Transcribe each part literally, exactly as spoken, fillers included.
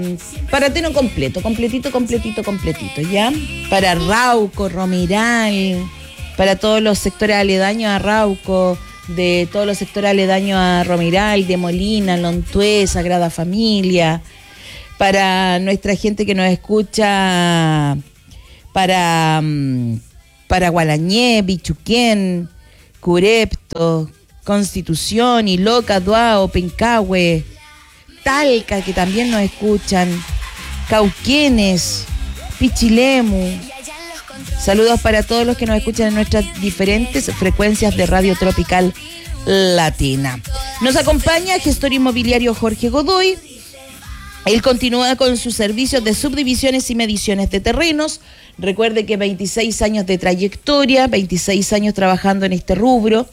para Teno completo, completito, completito, completito, ¿ya? Para Rauco, Romiral, para todos los sectores aledaños a Rauco, de todos los sectores aledaños a Romiral, de Molina, Lontué, Sagrada Familia, para nuestra gente que nos escucha, para, para Gualañé, Bichuquén, Curepto, Constitución, Iloca, Duao, Pencahue, Talca, que también nos escuchan, Cauquenes, Pichilemu. Saludos para todos los que nos escuchan en nuestras diferentes frecuencias de Radio Tropical Latina. Nos acompaña gestor inmobiliario Jorge Godoy. Él continúa con sus servicios de subdivisiones y mediciones de terrenos. Recuerde que veintiséis años de trayectoria, veintiséis años trabajando en este rubro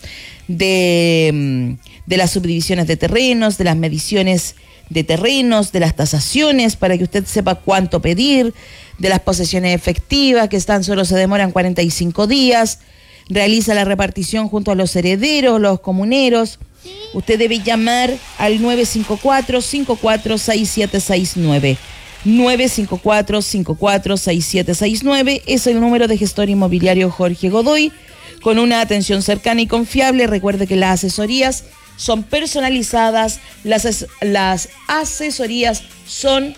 de, de las subdivisiones de terrenos, de las mediciones de terrenos, de las tasaciones, para que usted sepa cuánto pedir, de las posesiones efectivas, que tan solo se demoran cuarenta y cinco días, realiza la repartición junto a los herederos, los comuneros. Usted debe llamar al nueve cinco cuatro, cinco cuatro seis siete seis nueve. nueve cinco cuatro, cinco cuatro seis siete seis nueve es el número de gestor inmobiliario Jorge Godoy, con una atención cercana y confiable. Recuerde que las asesorías son personalizadas, las, las asesorías son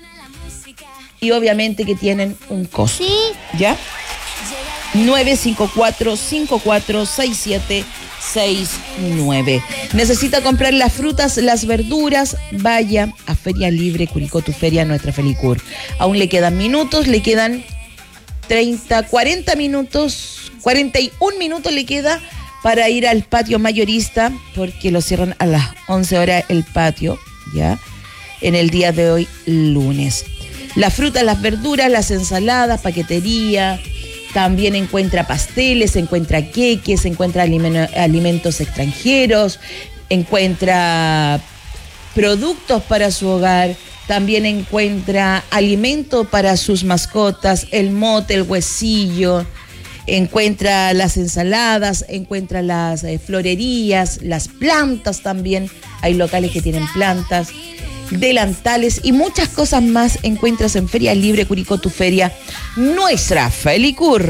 y obviamente que tienen un costo. ¿Sí? ¿Ya? nueve cinco cuatro, cinco cuatro seis siete seis nueve. Necesita comprar las frutas, las verduras, vaya a Feria Libre Curicó, tu feria, nuestra Felicur. Aún le quedan minutos, le quedan treinta, cuarenta minutos, cuarenta y un minutos le queda para ir al patio mayorista, porque lo cierran a las once horas el patio, ya, en el día de hoy, lunes. Las frutas, las verduras, las ensaladas, paquetería, también encuentra pasteles, encuentra queques, encuentra alimentos extranjeros, encuentra productos para su hogar, también encuentra alimento para sus mascotas, el mote, el huesillo, encuentra las ensaladas, encuentra las eh, florerías, las plantas también, hay locales que tienen plantas, delantales y muchas cosas más encuentras en Feria Libre Curicó, tu feria, nuestra Felicur.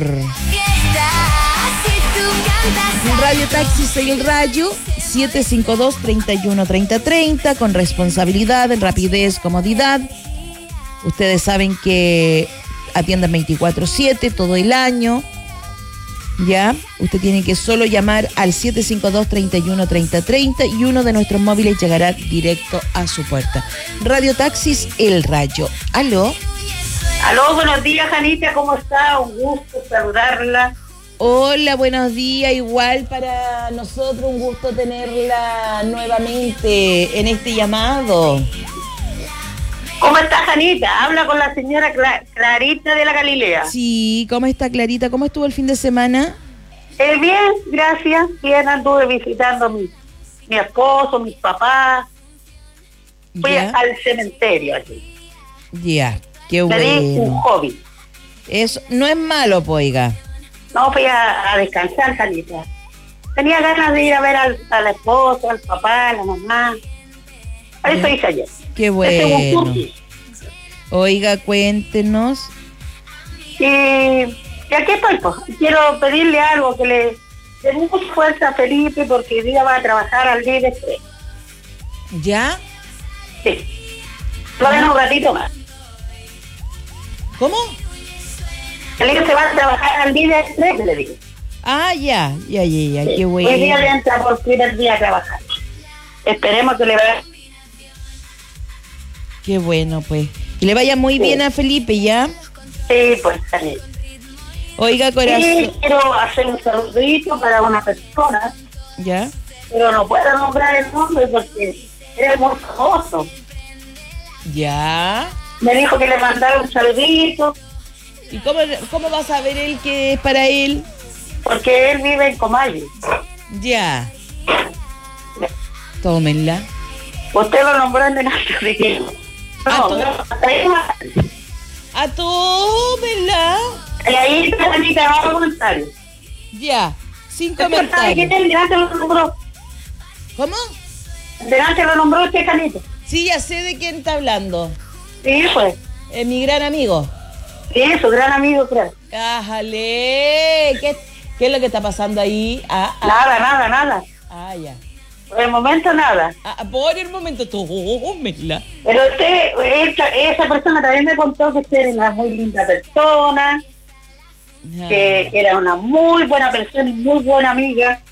Radio Taxis El Rayo, siete cinco dos, treinta y uno, treinta, treinta, con responsabilidad, rapidez, comodidad. Ustedes saben que atienden veinticuatro siete todo el año. Ya, usted tiene que solo llamar al siete cinco dos, treinta y uno, treinta, treinta y uno de nuestros móviles llegará directo a su puerta. Radio Taxis El Rayo. ¿Aló? Aló, buenos días, Janita, ¿cómo está? Un gusto saludarla. Hola, buenos días, igual para nosotros un gusto tenerla nuevamente en este llamado. ¿Cómo está, Janita? Habla con la señora Cla- Clarita de la Galilea. Sí, ¿cómo está, Clarita? ¿Cómo estuvo el fin de semana? Eh, bien, gracias. Bien, anduve visitando a mi, mi esposo, mis papás. Fui ¿Ya? al cementerio allí. Ya, qué Me di un bueno. hobby. Eso no es malo, poiga. No, fui a, a descansar, Janita. Tenía ganas de ir a ver al, al esposo, al papá, a la mamá. Eso hice ayer. Qué Ese bueno. es un curso. Oiga, cuéntenos. Y, y aquí estoy, pues. Quiero pedirle algo, que le dé mucha fuerza a Felipe, porque hoy día va a trabajar al día después. ¿Ya? Sí. Todavía un ratito más. ¿Cómo? Felipe se va a trabajar al día después, le digo. Ah, ya, ya, ya, ya, Sí. qué Hoy día le bueno. entra por primer día a trabajar. Esperemos que le vaya. Qué bueno, pues. Y le vaya muy Sí. bien a Felipe, ¿ya? Sí, pues, Janita. Oiga, corazón. Sí, quiero hacer un saludito para una persona, ¿Ya? pero no puedo nombrar el nombre porque es muy famoso. ¿Ya? Me dijo que le mandara un saludito, ¿Y cómo, cómo va a saber él que es para él? porque él vive en Comalle. Ya. Tómenla. Usted lo nombró en delante de que no, Ah, tú- no, hasta ahí más. ¡A tómenla! Y ahí está la mitad de los comentarios. Ya. Sin ¿Sabe quién comentarios. es? Delante lo nombró. ¿Cómo? Delante lo nombró usted, Canito. Sí, ya sé de quién está hablando. Sí, pues. Es mi gran amigo. Sí, su gran amigo, creo. ¡Ájale! ¿Qué, ¿Qué es lo que está pasando ahí? Ah, ah, Nada, nada, nada. ah, ya. Por el momento nada. Ah, por el momento, tómela. Pero usted, esa, esa persona también me contó que usted era una muy linda persona, Ah. que era una muy buena persona y muy buena amiga.